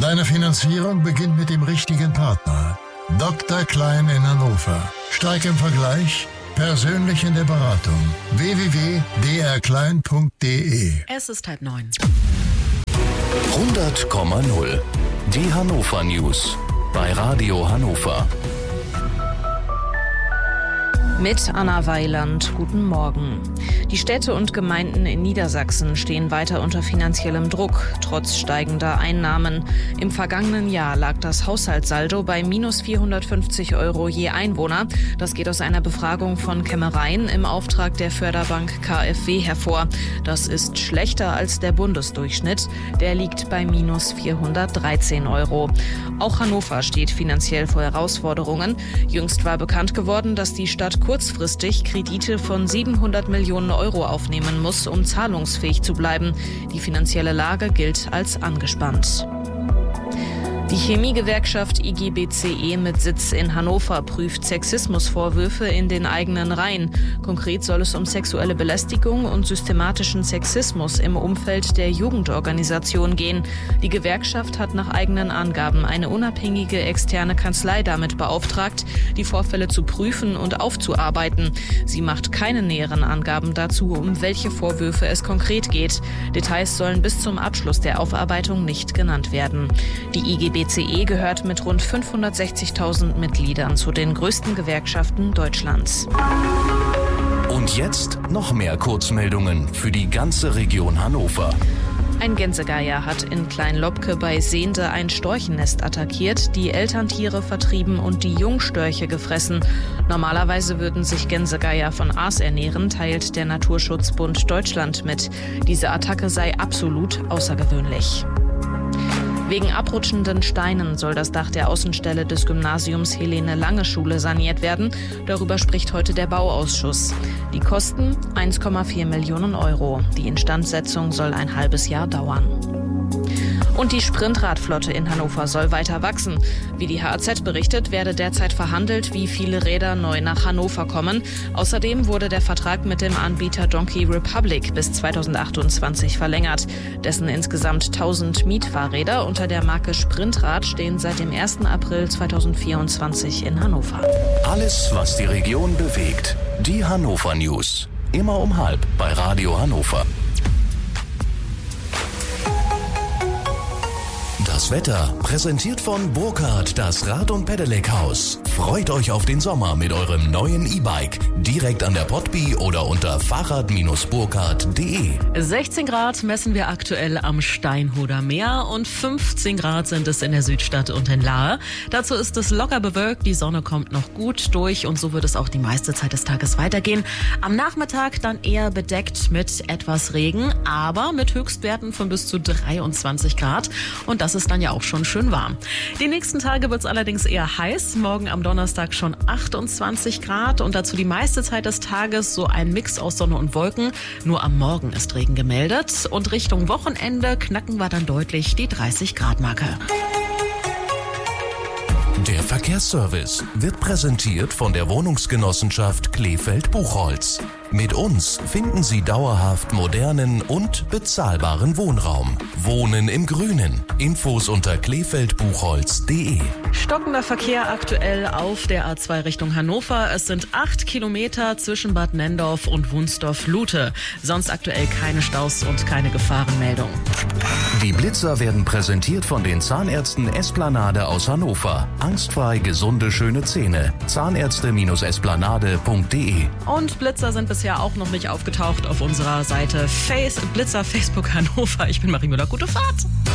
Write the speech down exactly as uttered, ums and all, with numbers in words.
Deine Finanzierung beginnt mit dem richtigen Partner. Doktor Klein in Hannover. Stark im Vergleich, persönlich in der Beratung. w w w punkt d r klein punkt d e. Es ist halb neun. hundert Komma null. Die Hannover News bei Radio Hannover. Mit Anna Weiland, guten Morgen. Die Städte und Gemeinden in Niedersachsen stehen weiter unter finanziellem Druck, trotz steigender Einnahmen. Im vergangenen Jahr lag das Haushaltssaldo bei minus vierhundertfünfzig Euro je Einwohner. Das geht aus einer Befragung von Kämmereien im Auftrag der Förderbank K f W hervor. Das ist schlechter als der Bundesdurchschnitt. Der liegt bei minus vierhundertdreizehn Euro. Auch Hannover steht finanziell vor Herausforderungen. Jüngst war bekannt geworden, dass die Stadt kurzfristig Kredite von siebenhundert Millionen Euro aufnehmen muss, um zahlungsfähig zu bleiben. Die finanzielle Lage gilt als angespannt. Die Chemiegewerkschaft I G B C E mit Sitz in Hannover prüft Sexismusvorwürfe in den eigenen Reihen. Konkret soll es um sexuelle Belästigung und systematischen Sexismus im Umfeld der Jugendorganisation gehen. Die Gewerkschaft hat nach eigenen Angaben eine unabhängige externe Kanzlei damit beauftragt, die Vorfälle zu prüfen und aufzuarbeiten. Sie macht keine näheren Angaben dazu, um welche Vorwürfe es konkret geht. Details sollen bis zum Abschluss der Aufarbeitung nicht genannt werden. Die I G B C E gehört mit rund fünfhundertsechzigtausend Mitgliedern zu den größten Gewerkschaften Deutschlands. Und jetzt noch mehr Kurzmeldungen für die ganze Region Hannover. Ein Gänsegeier hat in Klein-Lobke bei Sehnde ein Storchennest attackiert, die Elterntiere vertrieben und die Jungstörche gefressen. Normalerweise würden sich Gänsegeier von Aas ernähren, teilt der Naturschutzbund Deutschland mit. Diese Attacke sei absolut außergewöhnlich. Wegen abrutschenden Steinen soll das Dach der Außenstelle des Gymnasiums Helene-Lange-Schule saniert werden. Darüber spricht heute der Bauausschuss. Die Kosten eins Komma vier Millionen Euro. Die Instandsetzung soll ein halbes Jahr dauern. Und die Sprintradflotte in Hannover soll weiter wachsen. Wie die H A Z berichtet, werde derzeit verhandelt, wie viele Räder neu nach Hannover kommen. Außerdem wurde der Vertrag mit dem Anbieter Donkey Republic bis zweitausendachtundzwanzig verlängert. Dessen insgesamt tausend Mietfahrräder unter der Marke Sprintrad stehen seit dem ersten April zweitausendvierundzwanzig in Hannover. Alles, was die Region bewegt. Die Hannover News. Immer um halb bei Radio Hannover. Das Wetter präsentiert von Burkhardt, das Rad- und Pedelec-Haus. Freut euch auf den Sommer mit eurem neuen E-Bike. Direkt an der Potby oder unter fahrrad Bindestrich burkhardt punkt de. sechzehn Grad messen wir aktuell am Steinhuder Meer und fünfzehn Grad sind es in der Südstadt und in Lahe. Dazu ist es locker bewölkt, die Sonne kommt noch gut durch und so wird es auch die meiste Zeit des Tages weitergehen. Am Nachmittag dann eher bedeckt mit etwas Regen, aber mit Höchstwerten von bis zu dreiundzwanzig Grad und das ist dann ja auch schon schön warm. Die nächsten Tage wird es allerdings eher heiß. Morgen am Donnerstag schon achtundzwanzig Grad und dazu die meiste Zeit des Tages so ein Mix aus Sonne und Wolken. Nur am Morgen ist Regen gemeldet und Richtung Wochenende knacken wir dann deutlich die dreißig Grad Marke. Der Verkehrsservice wird präsentiert von der Wohnungsgenossenschaft Kleefeld-Buchholz. Mit uns finden Sie dauerhaft modernen und bezahlbaren Wohnraum. Wohnen im Grünen. Infos unter kleefeld buchholz punkt de. Stockender Verkehr aktuell auf der A zwei Richtung Hannover. Es sind acht Kilometer zwischen Bad Nendorf und Wunsdorf-Lute. Sonst aktuell keine Staus und keine Gefahrenmeldung. Die Blitzer werden präsentiert von den Zahnärzten Esplanade aus Hannover. Angstfrei gesunde, schöne Zähne. Zahnärzte Esplanade punkt de. Und Blitzer sind bisher auch noch nicht aufgetaucht auf unserer Seite Face Blitzer Facebook Hannover. Ich bin Marie Müller. Gute Fahrt!